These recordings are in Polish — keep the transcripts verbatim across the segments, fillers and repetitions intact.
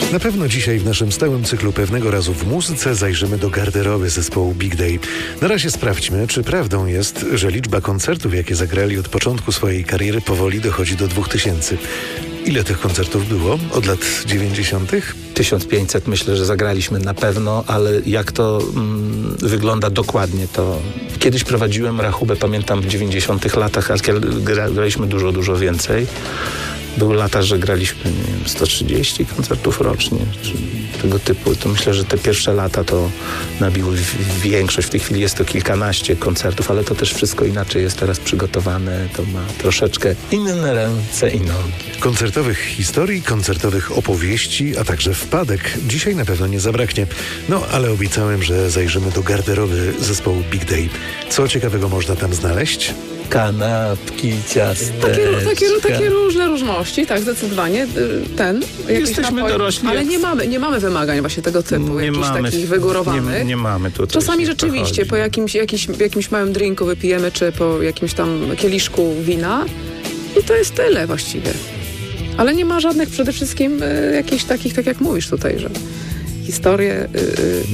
Na pewno dzisiaj w naszym stałym cyklu Pewnego razu w muzyce zajrzymy do garderoby zespołu Big Day. Na razie sprawdźmy, czy prawdą jest, że liczba koncertów, jakie zagrali od początku swojej kariery, powoli dochodzi do dwóch tysięcy. Ile tych koncertów było od lat dziewięćdziesiątych? tysiąc pięćset myślę, że zagraliśmy na pewno, ale jak to mm, wygląda dokładnie, to kiedyś prowadziłem rachubę, pamiętam w dziewięćdziesiątych latach, a gra, graliśmy dużo, dużo więcej. Były lata, że graliśmy, nie wiem, sto trzydzieści koncertów rocznie, czy tego typu. To myślę, że te pierwsze lata to nabiły większość. W tej chwili jest to kilkanaście koncertów, ale to też wszystko inaczej jest teraz przygotowane. To ma troszeczkę inne ręce i nogi. Koncertowych historii, koncertowych opowieści, a także wpadek dzisiaj na pewno nie zabraknie. No, ale obiecałem, że zajrzymy do garderoby zespołu Big Day. Co ciekawego można tam znaleźć? Kanapki, ciasteczka. Takie, takie, takie różne różności, tak, zdecydowanie. Ten. Jesteśmy napoj, dorośli. Ale nie mamy, nie mamy wymagań właśnie tego typu, nie jakichś mamy, takich wygórowanych. Nie, nie mamy tutaj. Czasami rzeczywiście po jakimś, jakimś, jakimś małym drinku wypijemy, czy po jakimś tam kieliszku wina i to jest tyle właściwie. Ale nie ma żadnych przede wszystkim y, jakichś takich, tak jak mówisz tutaj, że historie, y,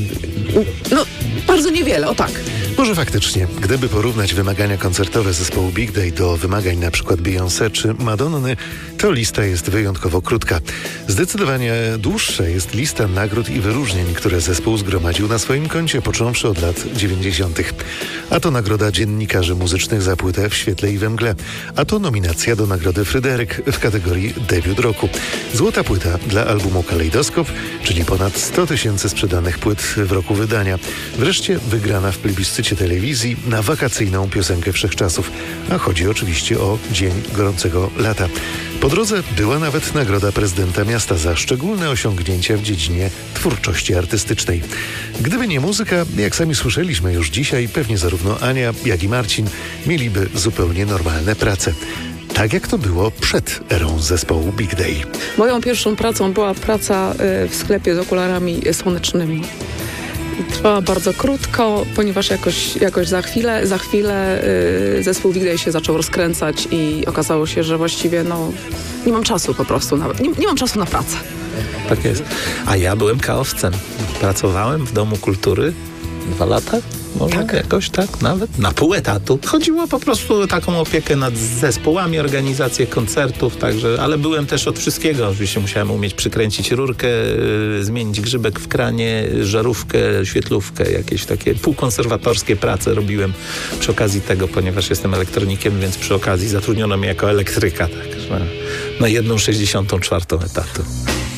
y, no bardzo niewiele, o tak. Może faktycznie, gdyby porównać wymagania koncertowe zespołu Big Day do wymagań na przykład Beyoncé czy Madonny, to lista jest wyjątkowo krótka. Zdecydowanie dłuższa jest lista nagród i wyróżnień, które zespół zgromadził na swoim koncie, począwszy od lat dziewięćdziesiątych. A to nagroda dziennikarzy muzycznych za płytę W świetle i we mgle. A to nominacja do nagrody Fryderyk w kategorii debiut roku. Złota płyta dla albumu Kalejdoskop, czyli ponad sto tysięcy sprzedanych płyt w roku wydania. Wreszcie wygrana w plebiscycie telewizji na wakacyjną piosenkę wszechczasów. A chodzi oczywiście o Dzień Gorącego Lata. Po drodze była nawet nagroda prezydenta miasta za szczególne osiągnięcia w dziedzinie twórczości artystycznej. Gdyby nie muzyka, jak sami słyszeliśmy już dzisiaj, pewnie zarówno Ania, jak i Marcin mieliby zupełnie normalne prace. Tak jak to było przed erą zespołu Big Day. Moją pierwszą pracą była praca y, w sklepie z okularami słonecznymi. I trwała bardzo krótko, ponieważ jakoś, jakoś za chwilę, za chwilę y, zespół Big Day się zaczął rozkręcać i okazało się, że właściwie no, nie mam czasu po prostu nawet. Nie, nie mam czasu na pracę. Tak jest. A ja byłem kaowcem. Pracowałem w Domu Kultury dwa lata. Może Tak. jakoś tak nawet na pół etatu. Chodziło po prostu o taką opiekę nad zespołami, organizację koncertów, także, ale byłem też od wszystkiego. Oczywiście musiałem umieć przykręcić rurkę, yy, zmienić grzybek w kranie, żarówkę, świetlówkę, jakieś takie półkonserwatorskie prace robiłem przy okazji tego, ponieważ jestem elektronikiem, więc przy okazji zatrudniono mnie jako elektryka, także na jedną sześćdziesiątą czwartą etatu.